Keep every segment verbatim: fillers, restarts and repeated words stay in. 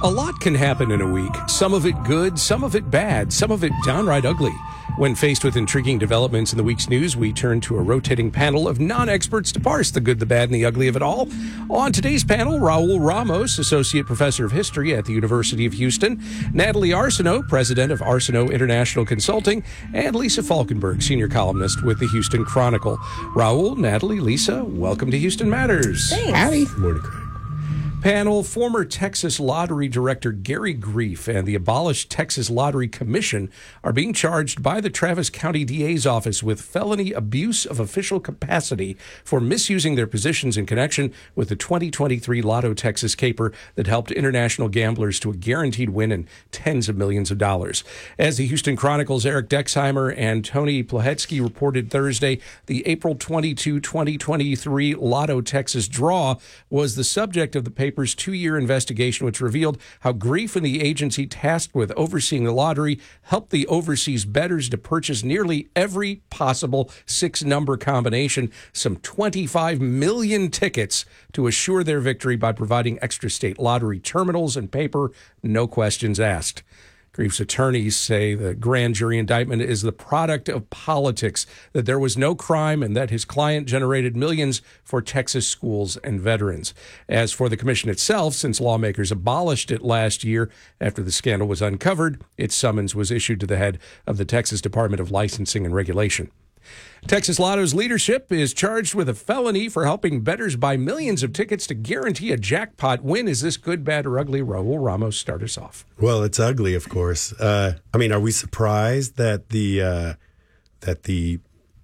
A lot can happen in a week. Some of it good, some of it bad, some of it downright ugly. When faced with intriguing developments in the week's news, we turn to a rotating panel of non-experts to parse the good, the bad, and the ugly of it all. On today's panel, Raul Ramos, Associate Professor of History at the University of Houston, Natalie Arsenault, President of Arsenault International Consulting, and Lisa Falkenberg, Senior Columnist with the Houston Chronicle. Raul, Natalie, Lisa, welcome to Houston Matters. Thanks. Howdy. Good morning, Craig. Panel, former Texas Lottery Director Gary Grief and the abolished Texas Lottery Commission are being charged by the Travis County D A's office with felony abuse of official capacity for misusing their positions in connection with the twenty twenty-three Lotto Texas caper that helped international gamblers to a guaranteed win in tens of millions of dollars. As the Houston Chronicle's Eric Dexheimer and Tony Plahetsky reported Thursday, the April twenty-second, twenty twenty-three Lotto Texas draw was the subject of the paper two-year investigation, which revealed how Grief and the agency tasked with overseeing the lottery helped the overseas bettors to purchase nearly every possible six-number combination, some twenty-five million tickets, to assure their victory by providing extra state lottery terminals and paper, no questions asked. Grief's attorneys say the grand jury indictment is the product of politics, that there was no crime, and that his client generated millions for Texas schools and veterans. As for the commission itself, since lawmakers abolished it last year after the scandal was uncovered, its summons was issued to the head of the Texas Department of Licensing and Regulation. Texas Lotto's leadership is charged with a felony for helping bettors buy millions of tickets to guarantee a jackpot win. Is this good, bad, or ugly? Raul Ramos, start us off. Well, it's ugly, of course. Uh, I mean, are we surprised that the uh, that the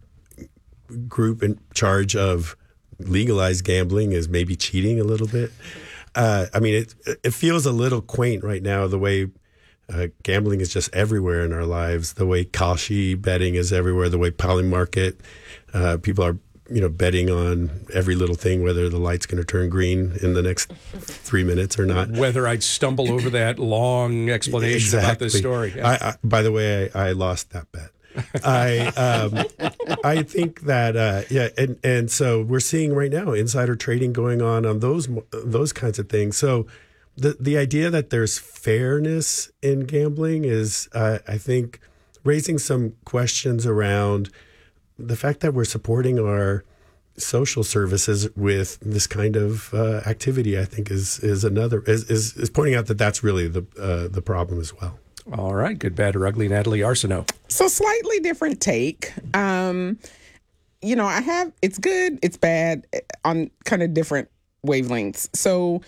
group in charge of legalized gambling is maybe cheating a little bit? Uh, I mean, it it feels a little quaint right now, the way Uh, gambling is just everywhere in our lives. The way Kalshi betting is everywhere. The way Polymarket, uh, people are, you know, betting on every little thing, whether the light's going to turn green in the next three minutes or not. Whether I'd stumble over that long explanation exactly. about this story. Yeah. I, I, by the way, I, I lost that bet. I um, I think that uh, yeah, and and so we're seeing right now insider trading going on on those those kinds of things. So. The the idea that there's fairness in gambling is, uh, I think, raising some questions around the fact that we're supporting our social services with this kind of uh, activity. I think is is another is is, is pointing out that that's really the uh, the problem as well. All right, good, bad, or ugly, Natalie Arsenault. So slightly different take. Um, you know, I have it's good, it's bad on kind of different wavelengths. So.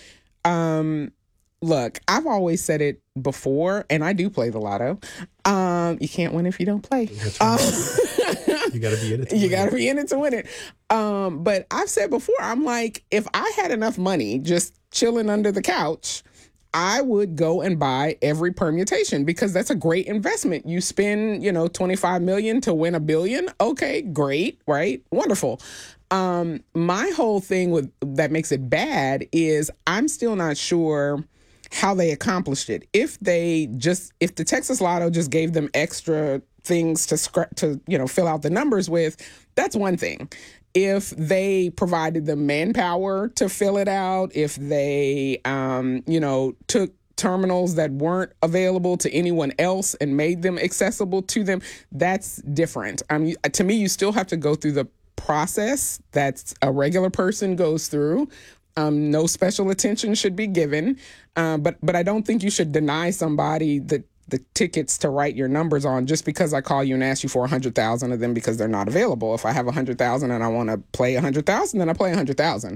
Um, Look, I've always said it before, and I do play the lotto. Um, you can't win if you don't play. That's right. Um, you got to be in it to You win got to it. be in it to win it. Um, but I've said before, I'm like, if I had enough money just chilling under the couch, I would go and buy every permutation because that's a great investment. You spend, you know, twenty-five million dollars to win a billion. Okay, great, right? Wonderful. Um, my whole thing with that makes it bad is I'm still not sure how they accomplished it. If they just, if the Texas Lotto just gave them extra things to scra- to you know fill out the numbers with, that's one thing. If they provided them manpower to fill it out, if they um, you know took terminals that weren't available to anyone else and made them accessible to them, that's different. I mean, to me, you still have to go through the process that a regular person goes through. Um, no special attention should be given, uh, but but I don't think you should deny somebody the the tickets to write your numbers on just because I call you and ask you for a hundred thousand of them because they're not available. If I have a hundred thousand and I want to play a hundred thousand, then I play a hundred thousand.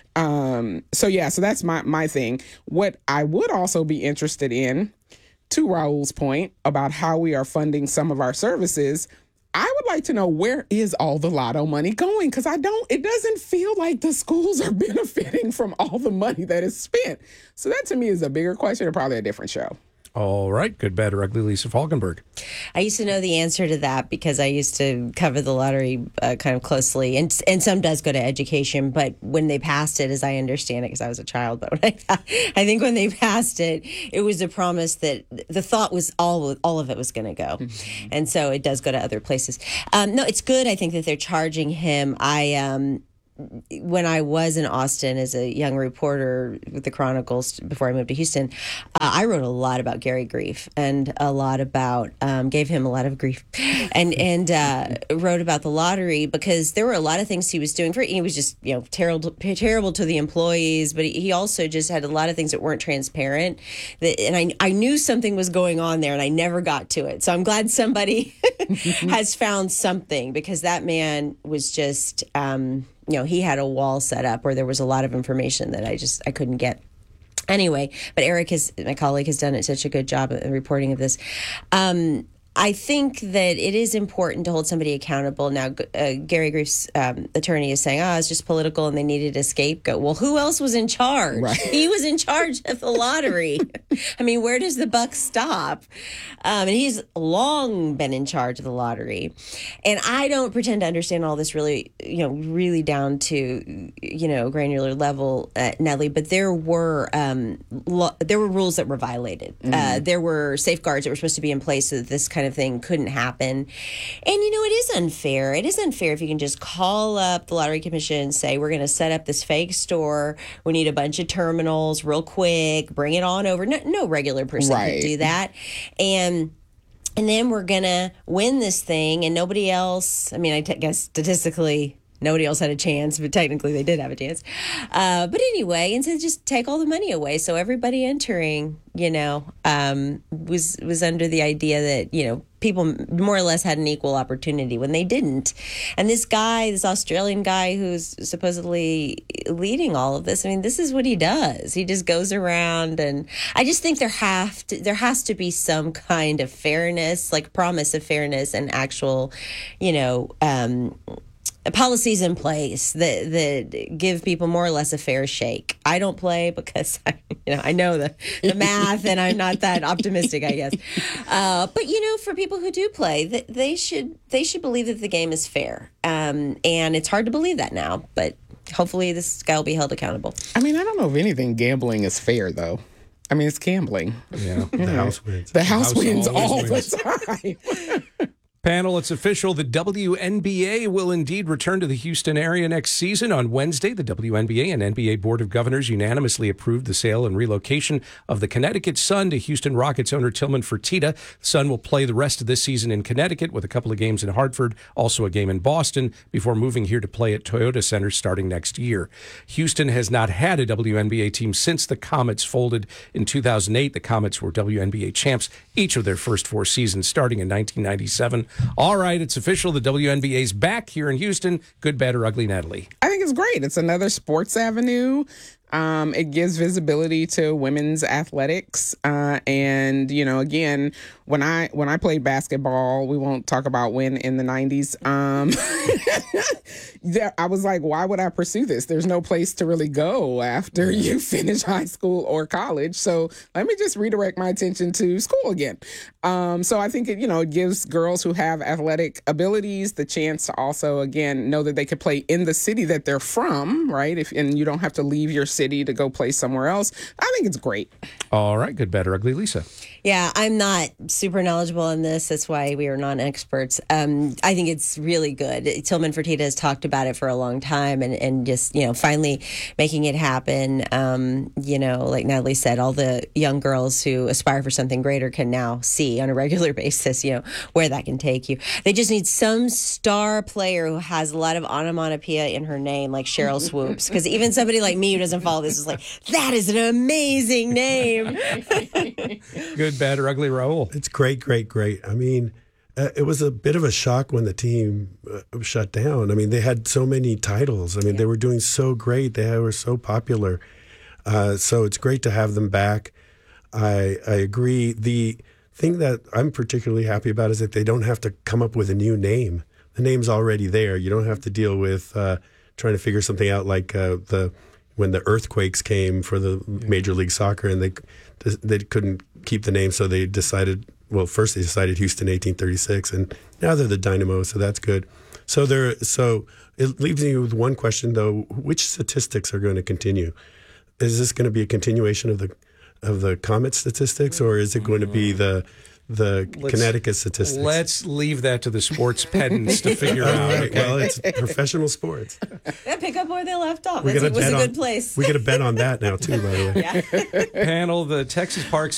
Um, so yeah, so that's my my thing. What I would also be interested in, to Raul's point about how we are funding some of our services. I would like to know, where is all the lotto money going? Because I don't, it doesn't feel like the schools are benefiting from all the money that is spent. So that to me is a bigger question and probably a different show. All right. Good, bad, or ugly, Lisa Falkenberg. I used to know the answer to that because I used to cover the lottery uh, kind of closely. And and some does go to education. But when they passed it, as I understand it, because I was a child, but when I, I think when they passed it, it was a promise that the thought was all, all of it was going to go. Mm-hmm. And so it does go to other places. Um, no, it's good, I think, that they're charging him. I... Um, when I was in Austin as a young reporter with the Chronicles before I moved to Houston, uh, I wrote a lot about Gary Grief and a lot about, um, gave him a lot of grief and, and uh, wrote about the lottery because there were a lot of things he was doing. For He was just, you know, terrible, terrible to the employees, but he also just had a lot of things that weren't transparent. That, and I, I knew something was going on there and I never got to it. So I'm glad somebody has found something because that man was just, um, you know, he had a wall set up where there was a lot of information that I just, I couldn't get. Anyway, but Eric, has, my colleague, has done such a good job at reporting of this. Um, I think that it is important to hold somebody accountable. Now, uh, Gary Grief's um, attorney is saying, oh, it's just political and they needed a scapegoat. Well, who else was in charge? Right. He was in charge of the lottery. I mean, where does the buck stop? Um, and he's long been in charge of the lottery. And I don't pretend to understand all this really, you know, really down to, you know, granular level, uh, Nellie, but there were um, lo- there were rules that were violated. Mm. Uh, there were safeguards that were supposed to be in place so that this kind of thing couldn't happen. And, you know, it is unfair. It is unfair if you can just call up the Lottery Commission, say, we're going to set up this fake store. We need a bunch of terminals real quick. Bring it on over. No, no regular person right. could do that. And and then we're going to win this thing and nobody else, I mean, I t- guess statistically, nobody else had a chance, but technically they did have a chance. Uh, but anyway, and so just take all the money away. So everybody entering, you know, um, was was under the idea that, you know, people more or less had an equal opportunity when they didn't. And this guy, this Australian guy who's supposedly leading all of this, I mean, this is what he does. He just goes around, and I just think there have to, there has to be some kind of fairness, like promise of fairness and actual, you know, um, policies in place that that give people more or less a fair shake. I don't play because I, you know, I know the, the math and I'm not that optimistic, I guess. Uh, but you know, for people who do play, that they should they should believe that the game is fair. Um, and it's hard to believe that now, but hopefully this guy will be held accountable. I mean, I don't know if anything gambling is fair though. I mean, it's gambling. Yeah, the house wins. The house, house wins all wins. the time. Panel, it's official. The W N B A will indeed return to the Houston area next season. On Wednesday, the W N B A and N B A Board of Governors unanimously approved the sale and relocation of the Connecticut Sun to Houston Rockets owner Tillman Fertitta. The Sun will play the rest of this season in Connecticut with a couple of games in Hartford, also a game in Boston, before moving here to play at Toyota Center starting next year. Houston has not had a W N B A team since the Comets folded in two thousand eight. The Comets were W N B A champs each of their first four seasons, starting in nineteen ninety-seven. All right, it's official. The W N B A's back here in Houston. Good, bad, or ugly, Natalie? I think it's great. It's another sports avenue. Um, it gives visibility to women's athletics. Uh, and, you know, again, when I when I played basketball, we won't talk about when in the nineties, um, there, I was like, why would I pursue this? There's no place to really go after you finish high school or college. So let me just redirect my attention to school again. Um, so I think, it, you know, it gives girls who have athletic abilities the chance to also, again, know that they could play in the city that they're from, right? If and you don't have to leave your city to go play somewhere else. I think it's great. All right, good, bad, or ugly, Lisa? Yeah, I'm not super knowledgeable in this. That's why we are non-experts. Um, I think it's really good. Tillman Fertitta has talked about it for a long time, and, and just, you know, finally making it happen. Um, you know, like Natalie said, all the young girls who aspire for something greater can now see on a regular basis, you know, where that can take you. They just need some star player who has a lot of onomatopoeia in her name, like Cheryl Swoops, because even somebody like me who doesn't follow this is like, that is an amazing name. Good, bad, or ugly, Raul? It's great, great, great. I mean, uh, it was a bit of a shock when the team uh, shut down. I mean, they had so many titles. I mean, yeah. They were doing so great. They were so popular. Uh, so it's great to have them back. I I agree. The thing that I'm particularly happy about is that they don't have to come up with a new name. The name's already there. You don't have to deal with uh, trying to figure something out like uh, the when the earthquakes came for the Major League Soccer, and they they couldn't keep the name, so they decided. Well, first they decided Houston eighteen thirty-six, and now they're the Dynamo, so that's good. So there. So it leaves me with one question though: which statistics are going to continue? Is this going to be a continuation of the of the Comet statistics, or is it going to be the the Connecticut statistics. Let's leave that to the sports pedants to figure All out. right, Okay? well, it's professional sports. Yeah, pick up where they left off. We That's, got it was a bet good on, place. We get a bet on that now too, by the way. Yeah. Panel, the Texas Parks